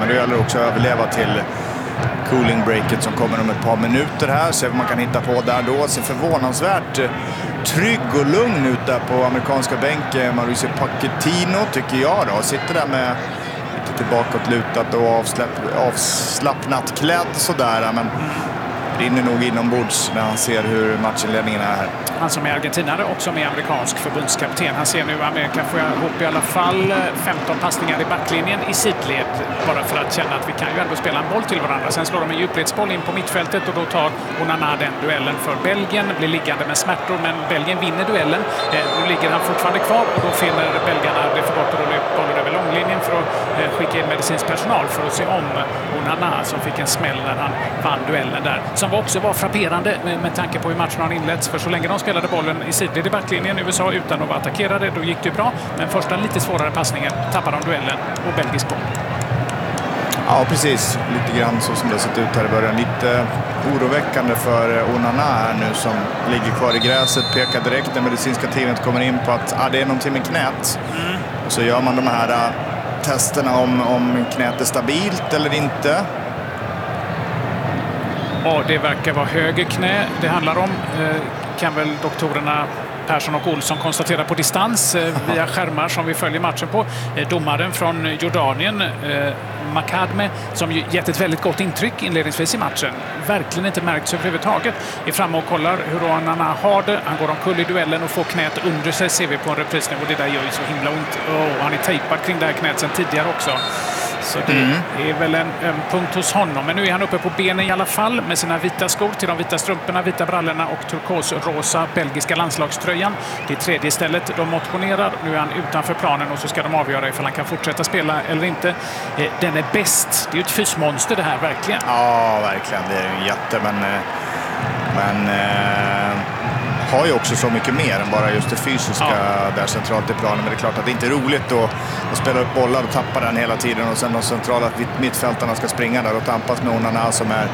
Men det gäller också att överleva till cooling breaket som kommer om ett par minuter här. Se vad man kan hitta på där då. Ser förvånansvärt trygg och lugn ut där på amerikanska bänken. Mauricio Pochettino tycker jag då. Sitter där med lite tillbakåtlutat och avslappnat klädd sådär. Men rinner nog inombords när han ser hur matchinledningen är här. Han som är argentinare och som är amerikansk förbundskapten. Han ser nu Amerika får ihop i alla fall 15 passningar i backlinjen i sidled. Bara för att känna att vi kan ju ändå spela en boll till varandra. Sen slår de en djupledsboll in på mittfältet och då tar Onana den duellen för Belgien. Blir liggande med smärtor men Belgien vinner duellen. Nu ligger han fortfarande kvar och då finner belgarna det för gott att rulla upp bollen över långlinjen för att skicka in medicinsk personal för att se om Onana som fick en smäll när han vann duellen där. Som också var frapperande med tanke på hur matchen har inletts. För så länge de spelade bollen i sidled i backlinjen USA utan att vara attackerade, då gick det bra. Men första lite svårare passningen tappade de duellen och belgisk boll. Ja, precis. Lite grann så som det har sett ut här i början. Lite oroväckande för Onana här nu som ligger kvar i gräset. Pekar direkt när medicinska teamet kommer in på att det är någonting med knät. Och så gör man de här testerna om knät är stabilt eller inte. Ja, det verkar vara höger knä det handlar om. Kan väl doktorerna Persson och Olsson konstaterar på distans via skärmar som vi följer matchen på. Domaren från Jordanien, Makadme, som gett ett väldigt gott intryck inledningsvis i matchen. Verkligen inte märkts överhuvudtaget. Är framme och kollar hur Onana har det. Han går omkull i duellen och får knät under sig, ser vi på en repris nu. Och det där gör ju så himla ont. Han är tejpad kring det här knät sedan tidigare också. Så det är väl en punkt hos honom. Men nu är han uppe på benen i alla fall med sina vita skor till de vita strumporna, vita brallorna och turkosrosa belgiska landslagströjan. Det är tredje stället de motionerar. Nu är han utanför planen och så ska de avgöra ifall han kan fortsätta spela eller inte. Den är bäst. Det är ju ett fysmonster det här, verkligen. Ja, verkligen. Det är en jätte, men har ju också så mycket mer än bara just det fysiska där centralt i planen. Men det är klart att det inte är roligt att spela upp bollar och tappa den hela tiden och sen de centrala mittfältarna ska springa där och tampas med Onana som är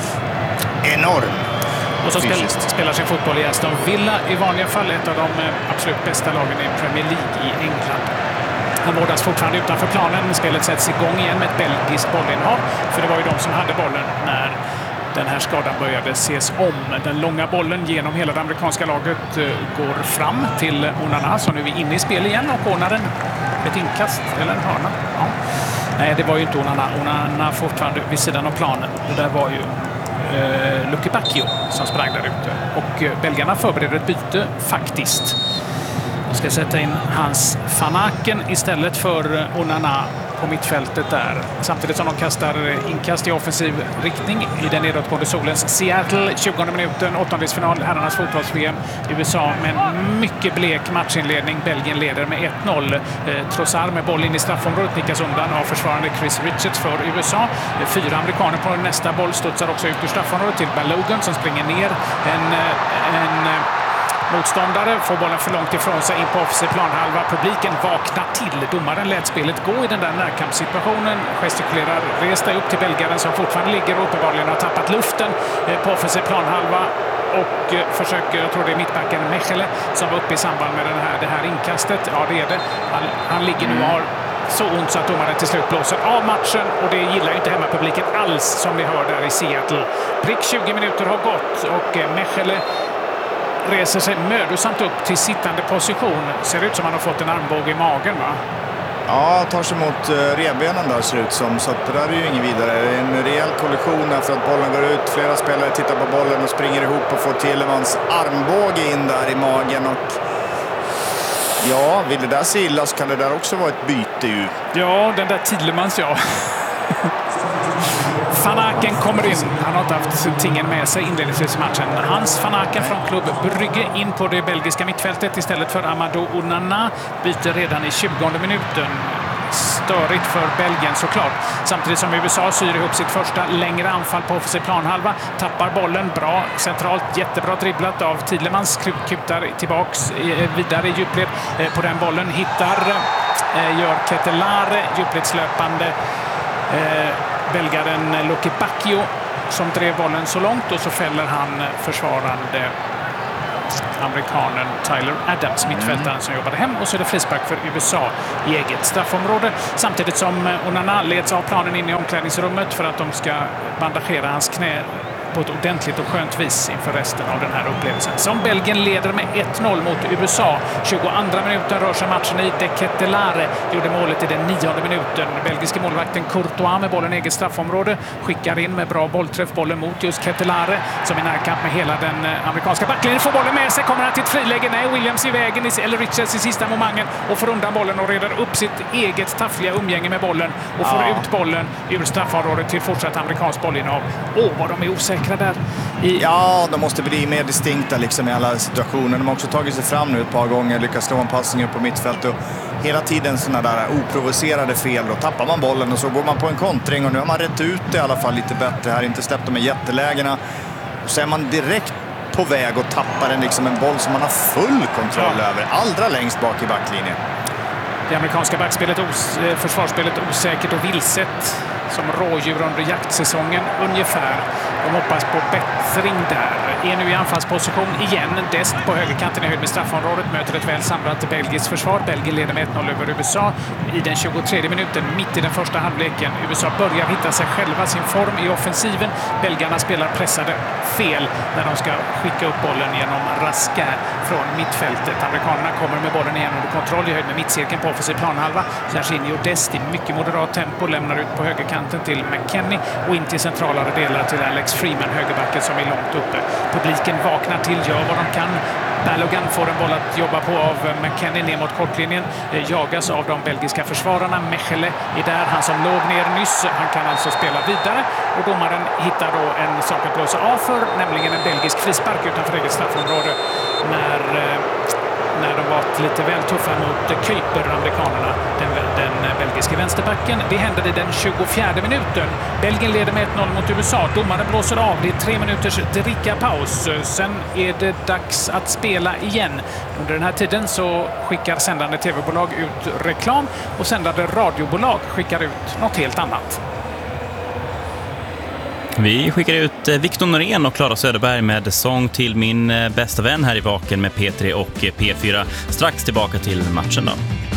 enorm. Och så spelar sin fotboll i Aston Villa i vanliga fall, ett av de absolut bästa lagen i Premier League i England. Han vårdas fortfarande utanför planen. Spelet sätts igång igen med ett belgiskt bollinnehav. För det var ju de som hade bollen när den här skadan började ses om. Den långa bollen genom hela det amerikanska laget går fram till Onana som nu är inne i spel igen och ordnar ett inkast eller en hörna. Ja. Nej, det var ju inte Onana. Onana fortfarande vid sidan av planen. Det där var ju Lucky Bacchio som sprang där ute. Och belgarna förbereder ett byte faktiskt. De ska sätta in Hans van Aken istället för Onana på mittfältet där. Samtidigt som de kastar inkast i offensiv riktning i den nedåtgående solens Seattle. 20:e minuten, åttondelsfinal, herrarnas fotbolls-VM. USA med en mycket blek matchinledning. Belgien leder med 1-0. Trossard med boll in i straffområdet nickas undan av försvarande Chris Richards för USA. 4 amerikaner på nästa boll studsar också ut ur straffområdet till Balogun som springer ner. En motståndare får bollen för långt ifrån sig in på offensiv planhalva. Publiken vaknar till. Domaren lät spelet gå i den där närkampssituationen. Gestikulerar, resta upp till belgaren som fortfarande ligger och uppenbarligen har tappat luften på offensiv planhalva. Och försöker, jag tror det är mittbacken Mechele som var uppe i samband med det här inkastet. Ja, det är det. Han ligger nu och har så ont så att domaren till slut blåser av matchen. Och det gillar inte hemmapubliken alls som vi hör där i Seattle. Prick 20 minuter har gått och Mechele reser sig mödosamt upp till sittande position. Ser ut som han har fått en armbåge i magen, va? Ja, tar sig mot revbenen där ser ut som. Så att det där är ju ingen vidare. Det är en rejäl kollision för att bollen går ut. Flera spelare tittar på bollen och springer ihop och får Tielemans armbåge in där i magen. Och ja, vill det där se illa så kan det där också vara ett byte ju. Ja, den där Tielemans, ja. Van Aken kommer in. Han har inte haft tingen med sig inledningsvis i matchen. Hans Van Aken från klubb Brygge in på det belgiska mittfältet istället för Amadou Onana. Byter redan i 20:e minuten. Störigt för Belgien såklart. Samtidigt som USA syr ihop sitt första längre anfall på offensiv planhalva. Tappar bollen bra centralt. Jättebra dribblat av Tielemans. Kutar tillbaks vidare i djupled på den bollen. Hittar gör Ketelare djupledslöpande belgaren Lucky Bacchio som drev bollen så långt och så fäller han försvarande amerikanen Tyler Adams, mittfältaren som jobbade hem. Och så är det frispark för USA i eget straffområde. Samtidigt som Onana leds av planen in i omklädningsrummet för att de ska bandagera hans knä på ett ordentligt och skönt vis inför resten av den här upplevelsen. Som Belgien leder med 1-0 mot USA. 22 minuten rör sig matchen i. De Ketelaere gjorde målet i den 9:e minuten. Belgiske målvakten Courtois med bollen i eget straffområde skickar in med bra bollträff bollen mot just Ketelaere som i närkamp med hela den amerikanska backlinjen. Får bollen med sig, kommer han till ett friläge. Nej, Williams i vägen, eller Richards i sista momangen och får undan bollen och reder upp sitt eget taffliga umgänge med bollen och får ut bollen ur straffområdet till fortsatt amerikansk bollinnehav. Vad de är osäkra där. Ja, de måste bli mer distinkta liksom i alla situationer. De har också tagit sig fram nu ett par gånger, lyckas slå en passning upp på mittfält och hela tiden sådana där oprovocerade fel. Då tappar man bollen och så går man på en kontring och nu har man rätt ut det i alla fall lite bättre här, inte släppt de här jättelägena. Och så är man direkt på väg och tappar en boll som man har full kontroll över, allra längst bak i backlinjen. Det amerikanska backspelet, försvarsspelet osäkert och vilset som rådjur under jaktsäsongen ungefär. De hoppas på bättring där. Är nu i anfallsposition igen. Dest på högerkanten i höjd med straffområdet möter ett väl samlat belgiskt försvar. Belgien leder med 1-0 över USA i den 23:e minuten, mitt i den första halvleken. USA börjar hitta sig själva, sin form i offensiven. Belgarna spelar pressade fel när de ska skicka upp bollen genom Raska från mittfältet. Amerikanerna kommer med bollen igen under kontroll i höjd med mittcirkeln på offensiv planhalva. Serginho Dest i mycket moderat tempo lämnar ut på högerkanten till McKennie och in till centralare delar till Alex Freeman, högerbacken som är långt uppe. Publiken vaknar till, gör vad de kan. Balogun får en boll att jobba på av McKennie ner mot kortlinjen. Jagas av de belgiska försvararna. Mechele är där, han som låg ner nyss. Han kan alltså spela vidare och domaren hittar då en sak att blåsa av för, nämligen en belgisk frispark utanför eget straffområde när de var lite väl tuffa mot Kuiper, amerikanerna, den belgiska vänsterbacken. Det händer i den 24:e minuten. Belgien leder med 1-0 mot USA. Domaren blåser av. Det är 3 minuters drickapaus. Sen är det dags att spela igen. Under den här tiden så skickar sändande tv-bolag ut reklam och sändande radiobolag skickar ut något helt annat. Vi skickar ut Victor Norén och Clara Söderberg med sång till min bästa vän här i Vaken med P3 och P4. Strax tillbaka till matchen då.